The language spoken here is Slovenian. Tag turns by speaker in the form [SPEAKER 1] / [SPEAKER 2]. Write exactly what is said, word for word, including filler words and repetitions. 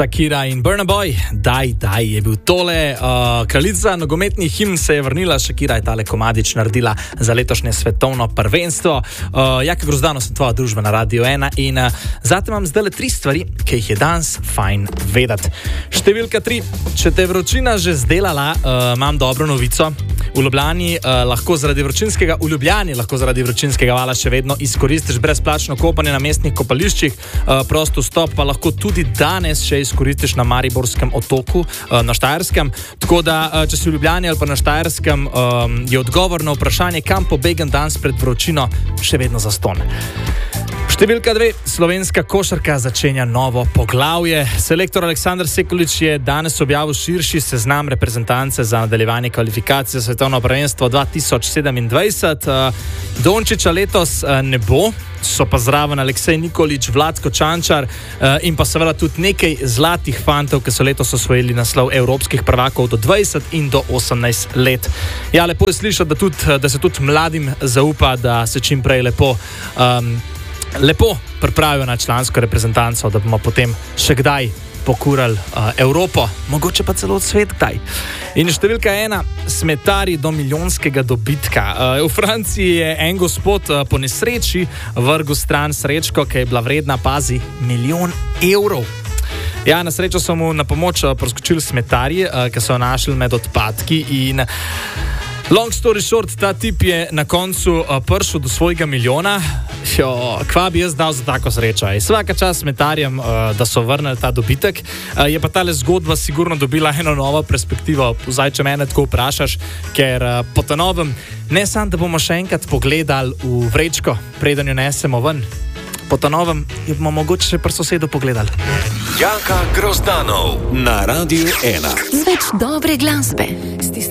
[SPEAKER 1] Shakira in Burna Boy, daj, daj, je bil tole. Uh, kraljica nogometnih himn se je vrnila, Shakira je tale komadič naredila za letošnje svetovno prvenstvo. Uh, Jaka Grozdano sem tvoja družba na Radio ena in uh, zate imam zdaj le tri stvari, ki jih je danes fajn vedeti. Številka tri, če te je vročina že zdelala, uh, imam dobro novico. V Ljubljani uh, lahko zaradi vročinskega, v Ljubljani lahko zaradi vročinskega vala še vedno izkoristiš brezplačno kopanje na mestnih kopališčih, uh, prost vstop pa lahko tudi danes še izkoristiš na Mariborskem otoku, uh, na Štajerskem. Tako da, uh, če si v Ljubljani ali pa na Štajerskem, um, je odgovor na vprašanje, kam pobegam danes pred vročino, še vedno zastonj. Številka dve, slovenska košarka začenja novo poglavje. Selektor Aleksandar Sekulič je danes objavil širši seznam reprezentance za nadaljevanje kvalifikacije za svetovno prvenstvo dva tisoč sedemindvajset. Dončića letos ne bo, so pa zraven Aleksej Nikolić, Vlatko Čančar in pa seveda tudi nekaj zlatih fantov, ki so letos osvojili naslov evropskih prvakov do dvajset in do osemnajst let. Ja, lepo je slišati, da, tudi, da se tudi mladim zaupa, da se čim prej lepo um, lepo pripravijo na člansko reprezentanco, da bomo potem še kdaj pokurali uh, Evropo, mogoče pa celo svet kdaj. In številka ena, smetari do milijonskega dobitka. Uh, v Franciji je en gospod uh, po nesreči vrgel stran srečko, ki je bila vredna, pazi, milijon evrov. Ja, na srečo so mu na pomoč uh, proskočili smetarji, uh, ki so jo našli med odpadki in long story short, ta tip je na koncu uh, prišel do svojega milijona. Jo, kva bi jaz dal za tako srečo? Svaka čast smetarjem, uh, da so vrnili ta dobitek. Uh, je pa tale zgodba sigurno dobila eno novo perspektivo. Zdaj, če mene tako vprašaš, ker uh, po ta novem ne samo, da bomo še enkrat pogledali v vrečko, preden jo nesemo ven. Po ta novem jo bomo mogoče še pri sosedu pogledali.
[SPEAKER 2] Jaka Grozdanov na Radio ena.
[SPEAKER 3] Z več dobre glasbe.